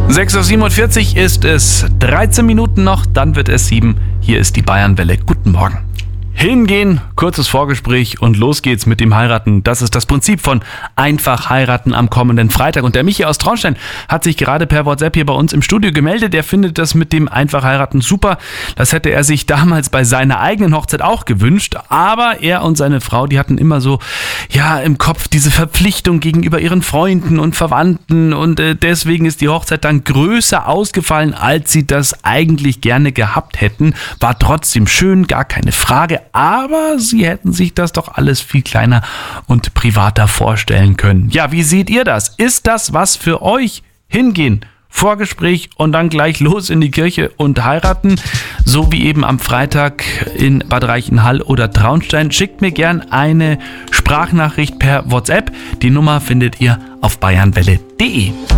6.47 Uhr ist es, 13 Minuten noch, dann wird es 7. Hier ist die Bayernwelle. Guten Morgen. Hingehen, kurzes Vorgespräch und los geht's mit dem Heiraten. Das ist das Prinzip von Einfach heiraten am kommenden Freitag. Und der Michi aus Traunstein hat sich gerade per WhatsApp hier bei uns im Studio gemeldet. Der findet das mit dem Einfach heiraten super. Das hätte er sich damals bei seiner eigenen Hochzeit auch gewünscht. Aber er und seine Frau, die hatten immer so, im Kopf diese Verpflichtung gegenüber ihren Freunden und Verwandten. Und deswegen ist die Hochzeit dann größer ausgefallen, als sie das eigentlich gerne gehabt hätten. War trotzdem schön, gar keine Frage. Aber sie hätten sich das doch alles viel kleiner und privater vorstellen können. Ja, wie seht ihr das? Ist das was für euch? Hingehen, Vorgespräch und dann gleich los in die Kirche und heiraten, so wie eben am Freitag in Bad Reichenhall oder Traunstein. Schickt mir gern eine Sprachnachricht per WhatsApp. Die Nummer findet ihr auf bayernwelle.de.